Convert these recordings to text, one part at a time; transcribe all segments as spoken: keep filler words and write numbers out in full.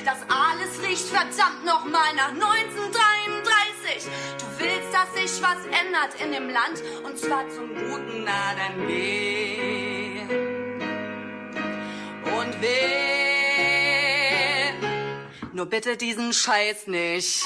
Das alles riecht verdammt nochmal nach neunzehnhundertdreiunddreißig. Du willst, dass sich was ändert in dem Land und zwar zum Guten, na dann geh und wähl. Nur bitte diesen Scheiß nicht.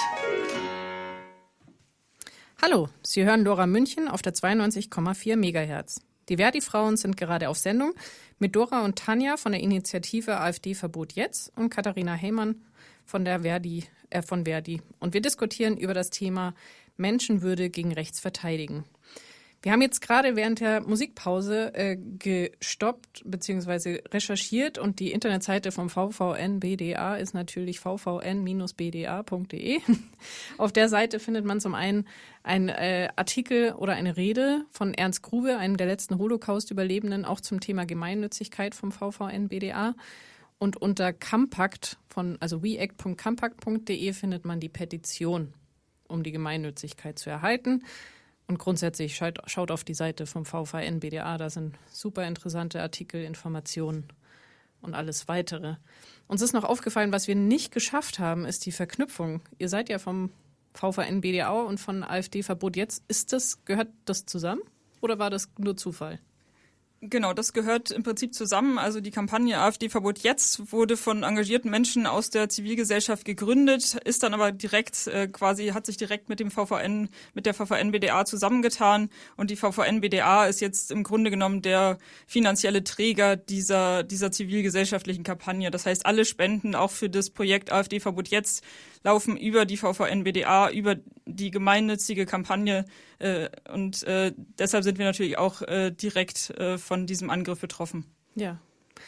Hallo, Sie hören Dora München auf der zweiundneunzig Komma vier Megahertz. Die Verdi-Frauen sind gerade auf Sendung mit Dora und Tanja von der Initiative AfD-Verbot jetzt und Katharina Heymann von der Verdi, äh, von Verdi. Und wir diskutieren über das Thema Menschenwürde gegen Rechts verteidigen. Wir haben jetzt gerade während der Musikpause äh, gestoppt bzw. recherchiert und die Internetseite vom V V N B D A ist natürlich v v n b d a punkt d e. Auf der Seite findet man zum einen einen äh, Artikel oder eine Rede von Ernst Grube, einem der letzten Holocaust-Überlebenden, auch zum Thema Gemeinnützigkeit vom V V N B D A. Und unter Campact von, also weact punkt campact punkt d e findet man die Petition, um die Gemeinnützigkeit zu erhalten. Und grundsätzlich schaut, schaut auf die Seite vom V V N B D A, da sind super interessante Artikel, Informationen und alles Weitere. Uns ist noch aufgefallen, was wir nicht geschafft haben, ist die Verknüpfung. Ihr seid ja vom V V N B D A und von AfD-Verbot jetzt. Ist das, gehört das zusammen oder war das nur Zufall? Genau, das gehört im Prinzip zusammen. Also die Kampagne AfD-Verbot jetzt wurde von engagierten Menschen aus der Zivilgesellschaft gegründet, ist dann aber direkt äh, quasi, hat sich direkt mit dem V V N, mit der V V N B D A zusammengetan und die V V N B D A ist jetzt im Grunde genommen der finanzielle Träger dieser, dieser zivilgesellschaftlichen Kampagne. Das heißt, alle Spenden auch für das Projekt AfD-Verbot jetzt laufen über die V V N B D A, über die gemeinnützige Kampagne äh, und äh, deshalb sind wir natürlich auch äh, direkt äh, von diesem Angriff betroffen. Ja.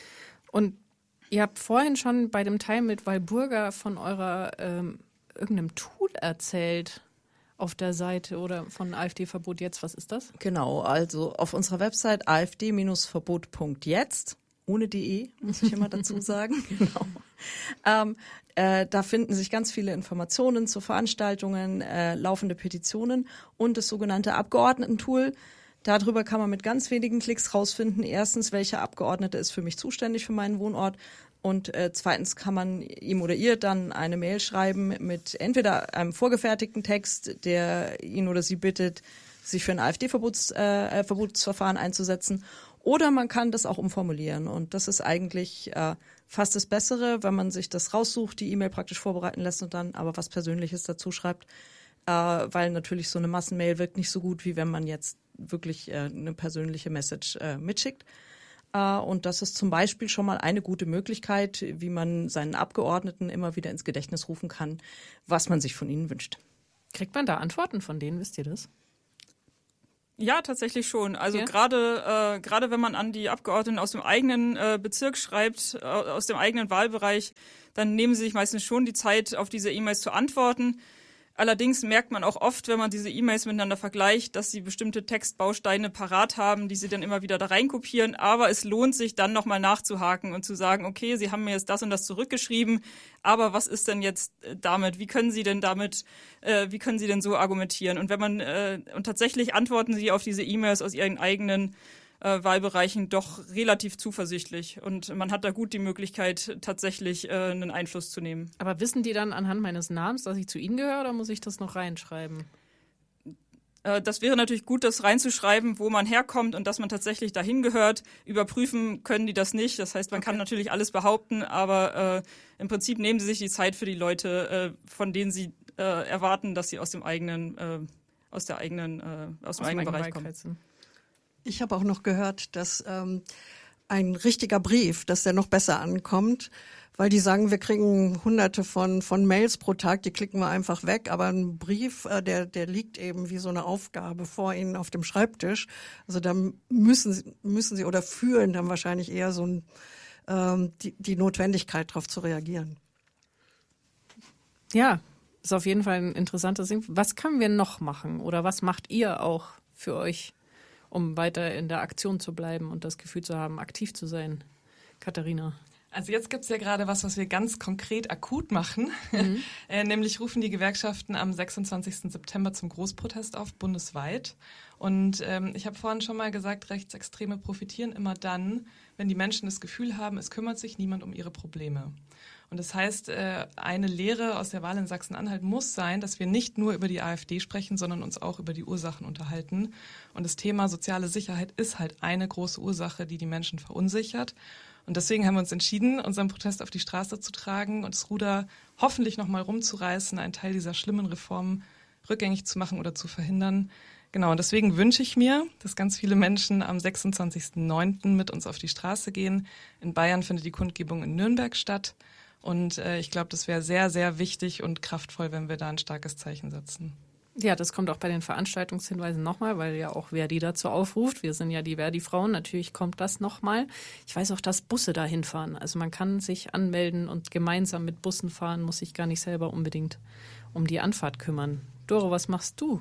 Und ihr habt vorhin schon bei dem Teil mit Walburga von eurer ähm, irgendeinem Tool erzählt auf der Seite oder von AfD-Verbot jetzt. Was ist das? Genau, also auf unserer Website a f d verbot punkt jetzt, ohne de, muss ich immer dazu sagen. Genau. Ähm, äh, da finden sich ganz viele Informationen zu Veranstaltungen, äh, laufende Petitionen und das sogenannte Abgeordnetentool. Darüber kann man mit ganz wenigen Klicks rausfinden, erstens, welcher Abgeordnete ist für mich zuständig für meinen Wohnort und äh, zweitens kann man ihm oder ihr dann eine Mail schreiben mit entweder einem vorgefertigten Text, der ihn oder sie bittet, sich für ein AfD-Verbotsverfahren äh, einzusetzen, oder man kann das auch umformulieren und das ist eigentlich äh, fast das Bessere, wenn man sich das raussucht, die E-Mail praktisch vorbereiten lässt und dann aber was Persönliches dazu schreibt, äh, weil natürlich so eine Massenmail wirkt nicht so gut, wie wenn man jetzt wirklich äh, eine persönliche Message äh, mitschickt. Äh, und das ist zum Beispiel schon mal eine gute Möglichkeit, wie man seinen Abgeordneten immer wieder ins Gedächtnis rufen kann, was man sich von ihnen wünscht. Kriegt man da Antworten von denen, wisst ihr das? Ja, tatsächlich schon. Also ja? gerade äh, gerade wenn man an die Abgeordneten aus dem eigenen äh, Bezirk schreibt, äh, aus dem eigenen Wahlbereich, dann nehmen sie sich meistens schon die Zeit, auf diese E-Mails zu antworten. Allerdings merkt man auch oft, wenn man diese E-Mails miteinander vergleicht, dass sie bestimmte Textbausteine parat haben, die sie dann immer wieder da reinkopieren. Aber es lohnt sich dann nochmal nachzuhaken und zu sagen, okay, Sie haben mir jetzt das und das zurückgeschrieben, aber was ist denn jetzt damit? Wie können Sie denn damit, äh, wie können Sie denn so argumentieren? Und wenn man äh, und tatsächlich antworten Sie auf diese E-Mails aus Ihren eigenen Äh, Wahlbereichen doch relativ zuversichtlich und man hat da gut die Möglichkeit, tatsächlich äh, einen Einfluss zu nehmen. Aber wissen die dann anhand meines Namens, dass ich zu Ihnen gehöre oder muss ich das noch reinschreiben? Äh, das wäre natürlich gut, das reinzuschreiben, wo man herkommt und dass man tatsächlich dahin gehört. Überprüfen können die das nicht, das heißt, man okay. kann natürlich alles behaupten, aber äh, im Prinzip nehmen sie sich die Zeit für die Leute, äh, von denen sie äh, erwarten, dass sie aus dem eigenen, äh, aus der eigenen, äh, aus dem aus eigenen Bereich kommen. Sind. Ich habe auch noch gehört, dass ähm, ein richtiger Brief, dass der noch besser ankommt, weil die sagen, wir kriegen hunderte von von Mails pro Tag, die klicken wir einfach weg, aber ein Brief, äh, der der liegt eben wie so eine Aufgabe vor Ihnen auf dem Schreibtisch. Also da müssen Sie, müssen Sie oder fühlen dann wahrscheinlich eher so ein, ähm, die, die Notwendigkeit, darauf zu reagieren. Ja, ist auf jeden Fall ein interessantes Ding. Was können wir noch machen oder was macht ihr auch für euch, um weiter in der Aktion zu bleiben und das Gefühl zu haben, aktiv zu sein? Katharina? Also jetzt gibt's ja gerade was, was wir ganz konkret akut machen. Mhm. äh, nämlich rufen die Gewerkschaften am sechsundzwanzigsten September zum Großprotest auf, bundesweit. Und ähm, ich habe vorhin schon mal gesagt, Rechtsextreme profitieren immer dann, wenn die Menschen das Gefühl haben, es kümmert sich niemand um ihre Probleme. Und das heißt, eine Lehre aus der Wahl in Sachsen-Anhalt muss sein, dass wir nicht nur über die AfD sprechen, sondern uns auch über die Ursachen unterhalten. Und das Thema soziale Sicherheit ist halt eine große Ursache, die die Menschen verunsichert. Und deswegen haben wir uns entschieden, unseren Protest auf die Straße zu tragen und das Ruder hoffentlich nochmal rumzureißen, einen Teil dieser schlimmen Reformen rückgängig zu machen oder zu verhindern. Genau, und deswegen wünsche ich mir, dass ganz viele Menschen am sechsundzwanzigsten neunten mit uns auf die Straße gehen. In Bayern findet die Kundgebung in Nürnberg statt. Und äh, ich glaube, das wäre sehr, sehr wichtig und kraftvoll, wenn wir da ein starkes Zeichen setzen. Ja, das kommt auch bei den Veranstaltungshinweisen nochmal, weil ja auch Verdi dazu aufruft. Wir sind ja die Verdi-Frauen, natürlich kommt das nochmal. Ich weiß auch, dass Busse dahin fahren. Also man kann sich anmelden und gemeinsam mit Bussen fahren, muss sich gar nicht selber unbedingt um die Anfahrt kümmern. Doro, was machst du?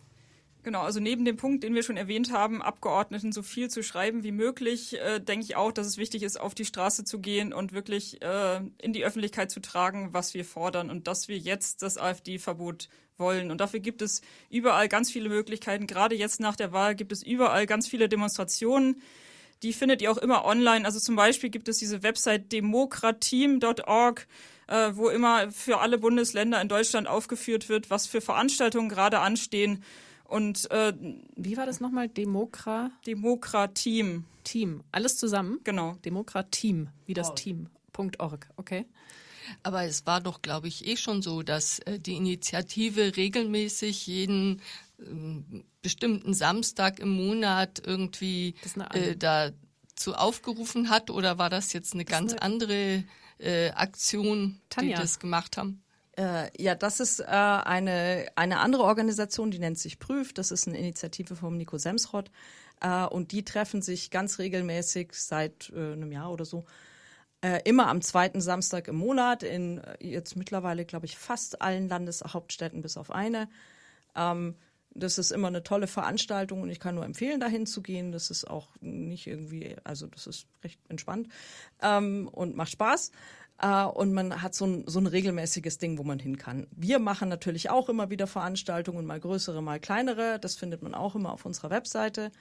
Genau, also neben dem Punkt, den wir schon erwähnt haben, Abgeordneten so viel zu schreiben wie möglich, äh, denke ich auch, dass es wichtig ist, auf die Straße zu gehen und wirklich äh, in die Öffentlichkeit zu tragen, was wir fordern und dass wir jetzt das AfD-Verbot wollen. Und dafür gibt es überall ganz viele Möglichkeiten. Gerade jetzt nach der Wahl gibt es überall ganz viele Demonstrationen. Die findet ihr auch immer online. Also zum Beispiel gibt es diese Website demokrateam punkt org, äh, wo immer für alle Bundesländer in Deutschland aufgeführt wird, was für Veranstaltungen gerade anstehen. Und äh, wie war das nochmal? Demokra? Demokrateam. Team. Alles zusammen? Genau. Demokrateam, wie das Team. .org, okay. Aber es war doch, glaube ich, eh schon so, dass äh, die Initiative regelmäßig jeden äh, bestimmten Samstag im Monat irgendwie äh, dazu aufgerufen hat. Oder war das jetzt eine das ganz eine andere äh, Aktion, Tanja. Die das gemacht haben? Äh, ja, das ist äh, eine, eine andere Organisation, die nennt sich Prüf. Das ist eine Initiative vom Nico Semsrott. Äh, und die treffen sich ganz regelmäßig seit äh, einem Jahr oder so. Äh, immer am zweiten Samstag im Monat in äh, jetzt mittlerweile, glaube ich, fast allen Landeshauptstädten bis auf eine. Ähm, das ist immer eine tolle Veranstaltung und ich kann nur empfehlen, dahin zu gehen. Das ist auch nicht irgendwie, also das ist recht entspannt ähm, und macht Spaß. Uh, und man hat so ein, so ein regelmäßiges Ding, wo man hin kann. Wir machen natürlich auch immer wieder Veranstaltungen, mal größere, mal kleinere. Das findet man auch immer auf unserer Webseite.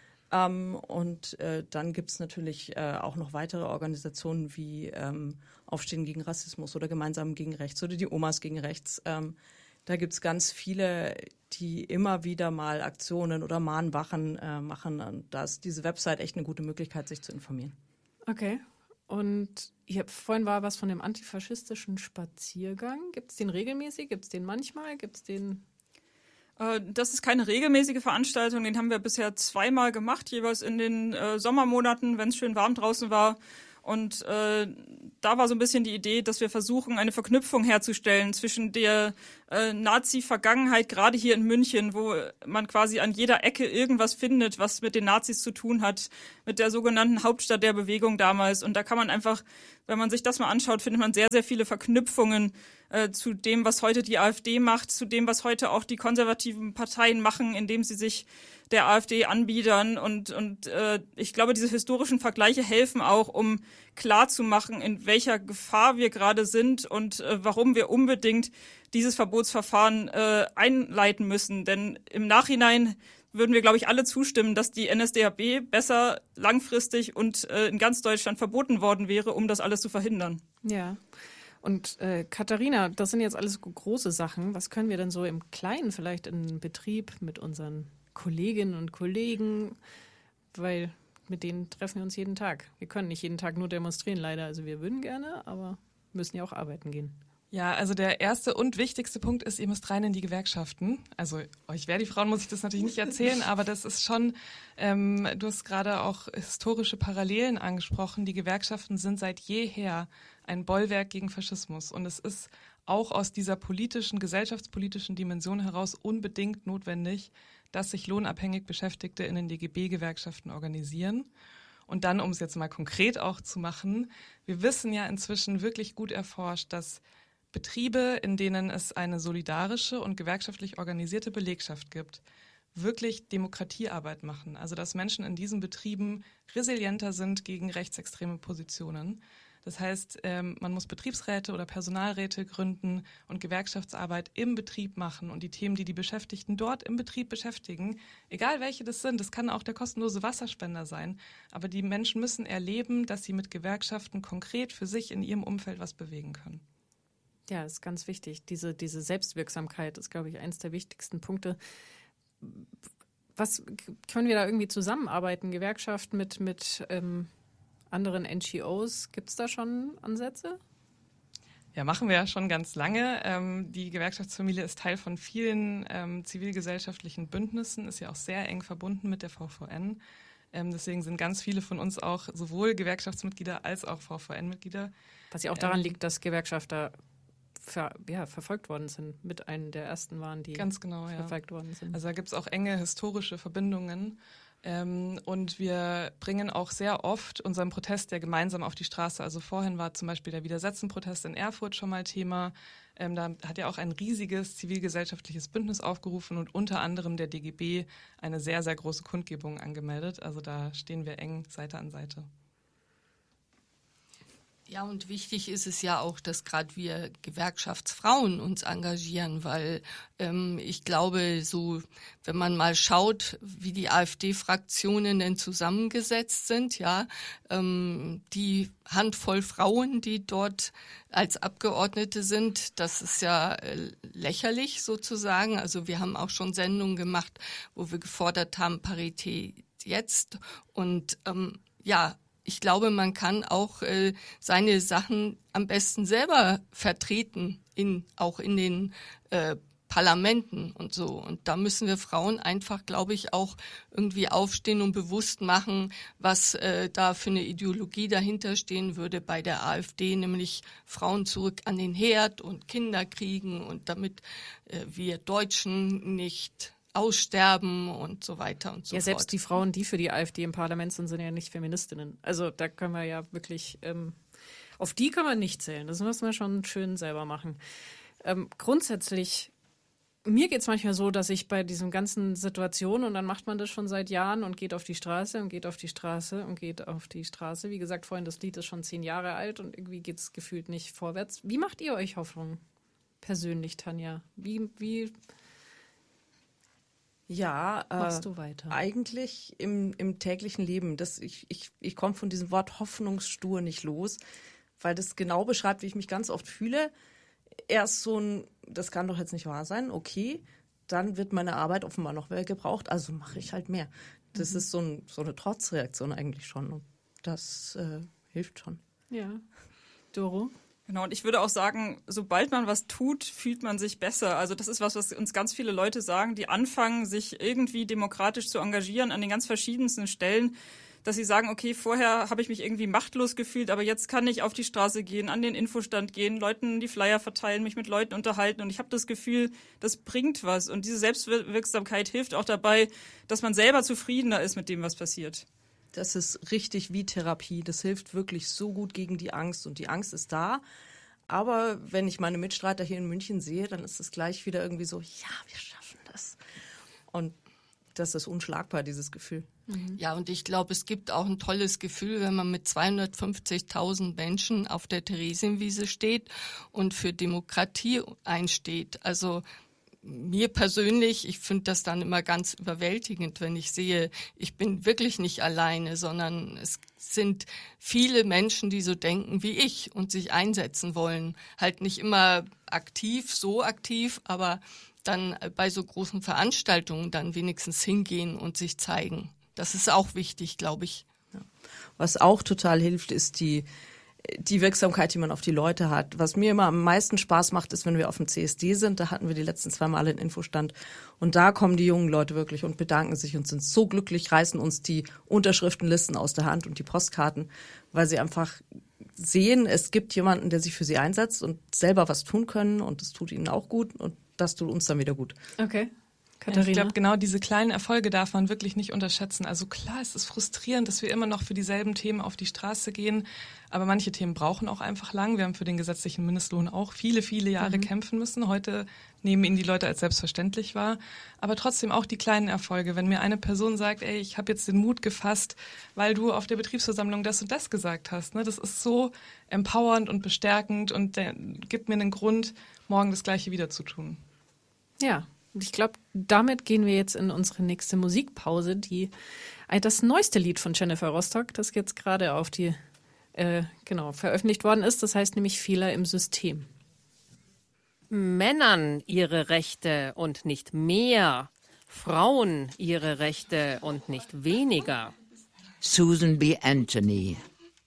Um, und äh, dann gibt's natürlich äh, auch noch weitere Organisationen wie ähm, Aufstehen gegen Rassismus oder Gemeinsam gegen Rechts oder die Omas gegen Rechts. Ähm, da gibt's ganz viele, die immer wieder mal Aktionen oder Mahnwachen äh, machen. Und da ist diese Website echt eine gute Möglichkeit, sich zu informieren. Okay. Und hier vorhin war was von dem antifaschistischen Spaziergang. Gibt es den regelmäßig? Gibt es den manchmal? Gibt es den? Äh, das ist keine regelmäßige Veranstaltung. Den haben wir bisher zweimal gemacht, jeweils in den äh, Sommermonaten, wenn es schön warm draußen war. Und äh, da war so ein bisschen die Idee, dass wir versuchen, eine Verknüpfung herzustellen zwischen der äh, Nazi-Vergangenheit, gerade hier in München, wo man quasi an jeder Ecke irgendwas findet, was mit den Nazis zu tun hat, mit der sogenannten Hauptstadt der Bewegung damals. Und da kann man einfach, wenn man sich das mal anschaut, findet man sehr, sehr viele Verknüpfungen äh, zu dem, was heute die AfD macht, zu dem, was heute auch die konservativen Parteien machen, indem sie sich der AfD anbiedern. Und, und äh, ich glaube, diese historischen Vergleiche helfen auch, um klarzumachen, in welcher Gefahr wir gerade sind und äh, warum wir unbedingt dieses Verbotsverfahren äh, einleiten müssen. Denn im Nachhinein würden wir, glaube ich, alle zustimmen, dass die N S D A B besser langfristig und äh, in ganz Deutschland verboten worden wäre, um das alles zu verhindern. Ja. Und äh, Katharina, das sind jetzt alles große Sachen. Was können wir denn so im Kleinen vielleicht in Betrieb mit unseren Kolleginnen und Kollegen, weil mit denen treffen wir uns jeden Tag. Wir können nicht jeden Tag nur demonstrieren, leider. Also wir würden gerne, aber müssen ja auch arbeiten gehen. Ja, also der erste und wichtigste Punkt ist, ihr müsst rein in die Gewerkschaften. Also euch Verdi-Frauen muss ich das natürlich nicht erzählen, aber das ist schon, ähm, du hast gerade auch historische Parallelen angesprochen. Die Gewerkschaften sind seit jeher ein Bollwerk gegen Faschismus und es ist auch aus dieser politischen, gesellschaftspolitischen Dimension heraus unbedingt notwendig, dass sich lohnabhängig Beschäftigte in den D G B-Gewerkschaften organisieren. Und dann, um es jetzt mal konkret auch zu machen, wir wissen ja inzwischen wirklich gut erforscht, dass Betriebe, in denen es eine solidarische und gewerkschaftlich organisierte Belegschaft gibt, wirklich Demokratiearbeit machen. Also dass Menschen in diesen Betrieben resilienter sind gegen rechtsextreme Positionen. Das heißt, ähm, man muss Betriebsräte oder Personalräte gründen und Gewerkschaftsarbeit im Betrieb machen und die Themen, die die Beschäftigten dort im Betrieb beschäftigen, egal welche das sind, das kann auch der kostenlose Wasserspender sein, aber die Menschen müssen erleben, dass sie mit Gewerkschaften konkret für sich in ihrem Umfeld was bewegen können. Ja, ist ganz wichtig. Diese, diese Selbstwirksamkeit ist, glaube ich, eines der wichtigsten Punkte. Was können wir da irgendwie zusammenarbeiten? Gewerkschaften mit, mit ähm, anderen N G Os? Gibt es da schon Ansätze? Ja, machen wir ja schon ganz lange. Ähm, die Gewerkschaftsfamilie ist Teil von vielen ähm, zivilgesellschaftlichen Bündnissen, ist ja auch sehr eng verbunden mit der V V N. Ähm, deswegen sind ganz viele von uns auch sowohl Gewerkschaftsmitglieder als auch V V N-Mitglieder. Was ja auch daran ähm, liegt, dass Gewerkschafter Ver, ja, verfolgt worden sind, mit einem der ersten waren, die ganz genau, verfolgt ja. worden sind. Also da gibt es auch enge historische Verbindungen ähm, und wir bringen auch sehr oft unseren Protest ja gemeinsam auf die Straße. Also vorhin war zum Beispiel der Widersetzenprotest in Erfurt schon mal Thema. Ähm, da hat ja auch ein riesiges zivilgesellschaftliches Bündnis aufgerufen und unter anderem der D G B eine sehr, sehr große Kundgebung angemeldet. Also da stehen wir eng Seite an Seite. Ja, und wichtig ist es ja auch, dass gerade wir Gewerkschaftsfrauen uns engagieren, weil ähm, ich glaube, so wenn man mal schaut, wie die AfD-Fraktionen denn zusammengesetzt sind, ja, ähm, die Handvoll Frauen, die dort als Abgeordnete sind, das ist ja äh, lächerlich sozusagen. Also wir haben auch schon Sendungen gemacht, wo wir gefordert haben, Parität jetzt und ähm, ja, ich glaube, man kann auch äh, seine Sachen am besten selber vertreten, in, auch in den äh, Parlamenten und so. Und da müssen wir Frauen einfach, glaube ich, auch irgendwie aufstehen und bewusst machen, was äh, da für eine Ideologie dahinter stehen würde bei der AfD, nämlich Frauen zurück an den Herd und Kinder kriegen und damit äh, wir Deutschen nicht aussterben und so weiter und so ja, fort. Selbst die Frauen, die für die AfD im Parlament sind, sind ja nicht Feministinnen. Also da können wir ja wirklich, ähm, auf die kann man nicht zählen. Das müssen wir schon schön selber machen. Ähm, grundsätzlich, mir geht es manchmal so, dass ich bei diesen ganzen Situationen, und dann macht man das schon seit Jahren und geht auf die Straße und geht auf die Straße und geht auf die Straße. Wie gesagt, vorhin, das Lied ist schon zehn Jahre alt und irgendwie geht es gefühlt nicht vorwärts. Wie macht ihr euch Hoffnung persönlich, Tanja? Wie, wie Ja, äh, machst du weiter? Eigentlich im, im täglichen Leben. Das, ich ich, ich komme von diesem Wort Hoffnungsstur nicht los, weil das genau beschreibt, wie ich mich ganz oft fühle. Erst so ein, das kann doch jetzt nicht wahr sein, okay, dann wird meine Arbeit offenbar noch mehr gebraucht, also mache ich halt mehr. Das mhm. ist so, ein, so eine Trotzreaktion eigentlich schon und das äh, hilft schon. Ja. Doro? Genau, und ich würde auch sagen, sobald man was tut, fühlt man sich besser. Also das ist was, was uns ganz viele Leute sagen, die anfangen, sich irgendwie demokratisch zu engagieren an den ganz verschiedensten Stellen, dass sie sagen, okay, vorher habe ich mich irgendwie machtlos gefühlt, aber jetzt kann ich auf die Straße gehen, an den Infostand gehen, Leuten die Flyer verteilen, mich mit Leuten unterhalten und ich habe das Gefühl, das bringt was. Und diese Selbstwirksamkeit hilft auch dabei, dass man selber zufriedener ist mit dem, was passiert. Das ist richtig wie Therapie. Das hilft wirklich so gut gegen die Angst. Und die Angst ist da. Aber wenn ich meine Mitstreiter hier in München sehe, dann ist es gleich wieder irgendwie so, ja, wir schaffen das. Und das ist unschlagbar, dieses Gefühl. Mhm. Ja, und ich glaube, es gibt auch ein tolles Gefühl, wenn man mit zweihundertfünfzigtausend Menschen auf der Theresienwiese steht und für Demokratie einsteht. Also mir persönlich, ich finde das dann immer ganz überwältigend, wenn ich sehe, ich bin wirklich nicht alleine, sondern es sind viele Menschen, die so denken wie ich und sich einsetzen wollen. Halt nicht immer aktiv, so aktiv, aber dann bei so großen Veranstaltungen dann wenigstens hingehen und sich zeigen. Das ist auch wichtig, glaube ich. Ja. Was auch total hilft, ist die die Wirksamkeit, die man auf die Leute hat. Was mir immer am meisten Spaß macht, ist, wenn wir auf dem C S D sind. Da hatten wir die letzten zwei Mal einen Infostand. Und da kommen die jungen Leute wirklich und bedanken sich und sind so glücklich, reißen uns die Unterschriftenlisten aus der Hand und die Postkarten, weil sie einfach sehen, es gibt jemanden, der sich für sie einsetzt und selber was tun können. Und das tut ihnen auch gut und das tut uns dann wieder gut. Okay. Katharina? Ich glaube, genau diese kleinen Erfolge darf man wirklich nicht unterschätzen. Also klar, es ist frustrierend, dass wir immer noch für dieselben Themen auf die Straße gehen, aber manche Themen brauchen auch einfach lang. Wir haben für den gesetzlichen Mindestlohn auch viele, viele Jahre mhm. kämpfen müssen. Heute nehmen ihn die Leute als selbstverständlich wahr. Aber trotzdem auch die kleinen Erfolge. Wenn mir eine Person sagt, ey, ich habe jetzt den Mut gefasst, weil du auf der Betriebsversammlung das und das gesagt hast. Ne? Das ist so empowernd und bestärkend und der gibt mir einen Grund, morgen das Gleiche wieder zu tun. Ja. Und ich glaube, damit gehen wir jetzt in unsere nächste Musikpause, die das neueste Lied von Jennifer Rostock, das jetzt gerade auf die äh, genau veröffentlicht worden ist. Das heißt nämlich Fehler im System. Männern ihre Rechte und nicht mehr. Frauen ihre Rechte und nicht weniger. Susan B. Anthony,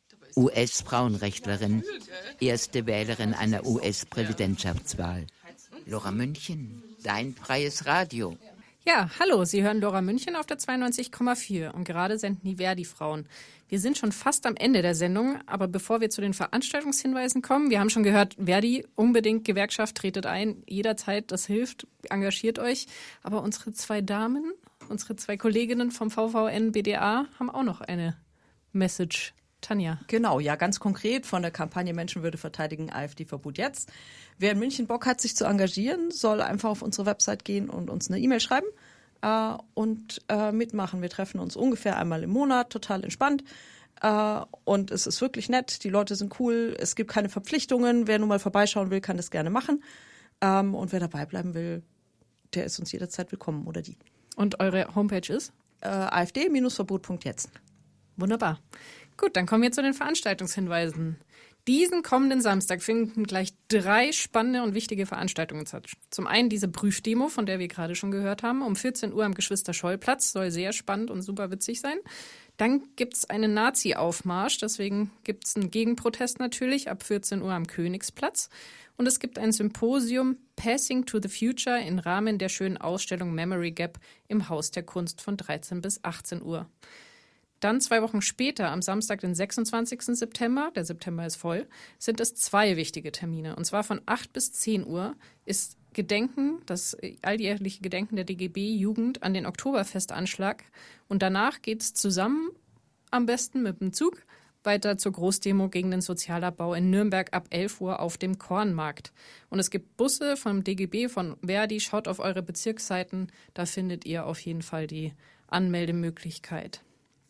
U S-Frauenrechtlerin, erste Wählerin einer U S-Präsidentschaftswahl. Lora München, dein freies Radio. Ja, hallo, Sie hören Lora München auf der zweiundneunzig Komma vier und gerade senden die Verdi-Frauen. Wir sind schon fast am Ende der Sendung, aber bevor wir zu den Veranstaltungshinweisen kommen, wir haben schon gehört, Verdi, unbedingt Gewerkschaft, tretet ein, jederzeit, das hilft, engagiert euch. Aber unsere zwei Damen, unsere zwei Kolleginnen vom V V N B D A haben auch noch eine Message. Tanja. Genau, ja, ganz konkret von der Kampagne Menschenwürde verteidigen, AfD-Verbot jetzt. Wer in München Bock hat, sich zu engagieren, soll einfach auf unsere Website gehen und uns eine E-Mail schreiben äh, und äh, mitmachen. Wir treffen uns ungefähr einmal im Monat, total entspannt. Äh, und es ist wirklich nett, die Leute sind cool, es gibt keine Verpflichtungen. Wer nur mal vorbeischauen will, kann das gerne machen. Ähm, und wer dabei bleiben will, der ist uns jederzeit willkommen oder die. Und eure Homepage ist? Äh, A f D Verbot Punkt jetzt. Wunderbar. Gut, dann kommen wir zu den Veranstaltungshinweisen. Diesen kommenden Samstag finden gleich drei spannende und wichtige Veranstaltungen statt. Zum einen diese Prüfdemo, von der wir gerade schon gehört haben, um vierzehn Uhr am Geschwister-Scholl-Platz, soll sehr spannend und super witzig sein. Dann gibt's einen Nazi-Aufmarsch, deswegen gibt's einen Gegenprotest natürlich ab vierzehn Uhr am Königsplatz. Und es gibt ein Symposium Passing to the Future im Rahmen der schönen Ausstellung Memory Gap im Haus der Kunst von dreizehn bis achtzehn Uhr. Dann zwei Wochen später, am Samstag, den sechsundzwanzigsten September, der September ist voll, sind es zwei wichtige Termine. Und zwar von acht bis zehn Uhr ist Gedenken, das alljährliche Gedenken der D G B-Jugend an den Oktoberfestanschlag. Und danach geht es zusammen, am besten mit dem Zug, weiter zur Großdemo gegen den Sozialabbau in Nürnberg ab elf Uhr auf dem Kornmarkt. Und es gibt Busse vom D G B, von Verdi. Schaut auf eure Bezirksseiten, da findet ihr auf jeden Fall die Anmeldemöglichkeit.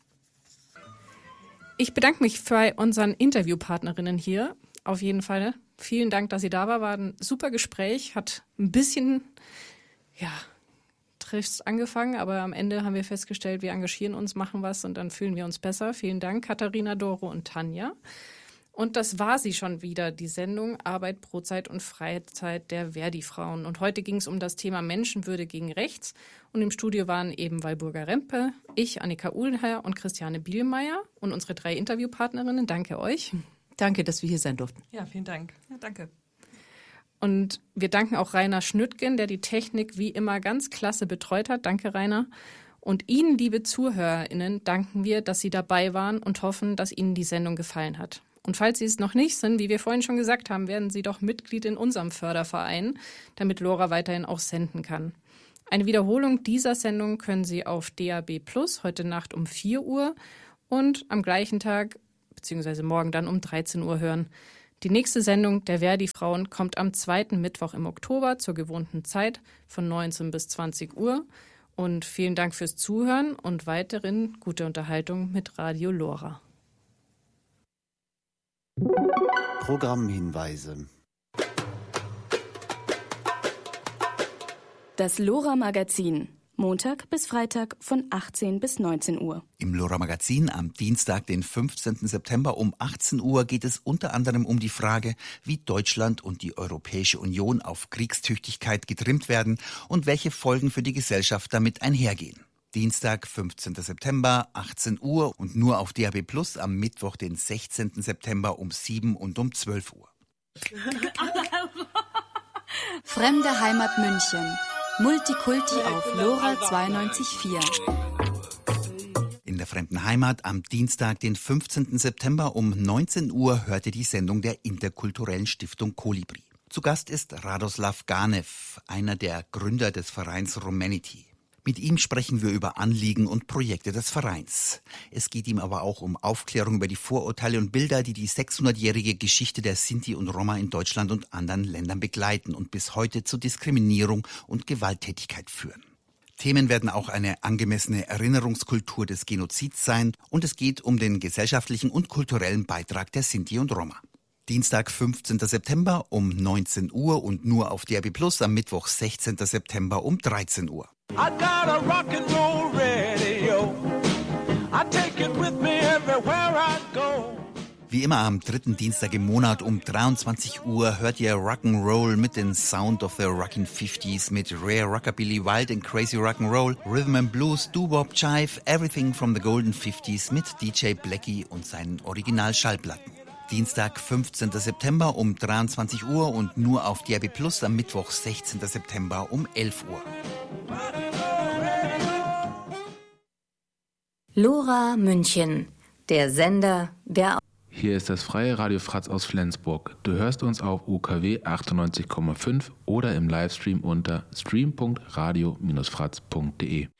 Ich bedanke mich bei unseren Interviewpartnerinnen hier. Auf jeden Fall. Vielen Dank, dass ihr da war. War ein super Gespräch. Hat ein bisschen, ja, trist angefangen, aber am Ende haben wir festgestellt, wir engagieren uns, machen was und dann fühlen wir uns besser. Vielen Dank, Katharina, Doro und Tanja. Und das war sie schon wieder, die Sendung Arbeit, Brotzeit und Freizeit der Verdi-Frauen. Und heute ging es um das Thema Menschenwürde gegen Rechts. Und im Studio waren eben Walburga Rempe, ich, Annika Uhlenherr und Christiane Bielmeier und unsere drei Interviewpartnerinnen. Danke euch. Danke, dass wir hier sein durften. Ja, vielen Dank. Ja, danke. Und wir danken auch Rainer Schnüttgen, der die Technik wie immer ganz klasse betreut hat. Danke, Rainer. Und Ihnen, liebe ZuhörerInnen, danken wir, dass Sie dabei waren und hoffen, dass Ihnen die Sendung gefallen hat. Und falls Sie es noch nicht sind, wie wir vorhin schon gesagt haben, werden Sie doch Mitglied in unserem Förderverein, damit Lora weiterhin auch senden kann. Eine Wiederholung dieser Sendung können Sie auf D A B Plus heute Nacht um vier Uhr und am gleichen Tag, beziehungsweise morgen dann um dreizehn Uhr hören. Die nächste Sendung der Verdi-Frauen kommt am zweiten Mittwoch im Oktober zur gewohnten Zeit von neunzehn bis zwanzig Uhr. Und vielen Dank fürs Zuhören und weiterhin gute Unterhaltung mit Radio Lora. Programmhinweise. Das Lora-Magazin. Montag bis Freitag von achtzehn bis neunzehn Uhr. Im Lora-Magazin am Dienstag, den fünfzehnten September um achtzehn Uhr geht es unter anderem um die Frage, wie Deutschland und die Europäische Union auf Kriegstüchtigkeit getrimmt werden und welche Folgen für die Gesellschaft damit einhergehen. Dienstag, fünfzehnten September, achtzehn Uhr und nur auf D A B Plus am Mittwoch, den sechzehnten September um sieben und um zwölf Uhr. Fremde Heimat München. Multikulti auf Lora zweiundneunzig Komma vier. In der Fremden Heimat am Dienstag, den fünfzehnten September um neunzehn Uhr hört ihr die Sendung der interkulturellen Stiftung Kolibri. Zu Gast ist Radoslav Ganev, einer der Gründer des Vereins Romanity. Mit ihm sprechen wir über Anliegen und Projekte des Vereins. Es geht ihm aber auch um Aufklärung über die Vorurteile und Bilder, die die sechshundertjährige Geschichte der Sinti und Roma in Deutschland und anderen Ländern begleiten und bis heute zu Diskriminierung und Gewalttätigkeit führen. Themen werden auch eine angemessene Erinnerungskultur des Genozids sein und es geht um den gesellschaftlichen und kulturellen Beitrag der Sinti und Roma. Dienstag, fünfzehnten September um neunzehn Uhr und nur auf D R B Plus, am Mittwoch, sechzehnten September um dreizehn Uhr. I got a rock and roll radio. I take it with me everywhere I go. Wie immer am dritten Dienstag im Monat um dreiundzwanzig Uhr hört ihr Rock'n'Roll mit den Sound of the Rockin' fifties mit Rare Rockabilly, Wild and Crazy Rock'n'Roll, Rhythm and Blues, Doo-Wop, Jive, Everything from the Golden fifties mit D J Blackie und seinen Original-Schallplatten. Dienstag, fünfzehnten September um dreiundzwanzig Uhr und nur auf D R B Plus, am Mittwoch, sechzehnten September um elf Uhr. Lora München, der Sender, der... Hier ist das freie Radio Fratz aus Flensburg. Du hörst uns auf U K W achtundneunzig Komma fünf oder im Livestream unter stream punkt radio Bindestrich fratz punkt de.